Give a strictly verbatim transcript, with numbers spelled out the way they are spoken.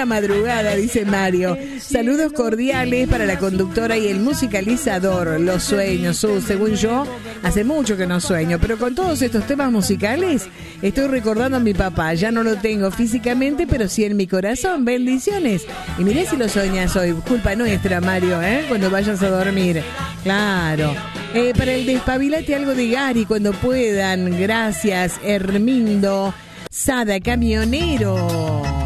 la madrugada, dice Mario. Saludos cordiales para la conductora y el musicalizador. Los sueños, uh, según yo, hace mucho que no sueño, pero con todos estos temas musicales estoy recordando a mi papá. Ya no lo tengo físicamente, pero sí en mi corazón. Bendiciones. Y mirá si lo soñas hoy. Culpa nuestra, Mario, ¿eh? Cuando vayas a dormir. Claro. Eh, para el despabilate algo de Gary cuando puedan. Gracias, Hermindo Sada, camionero.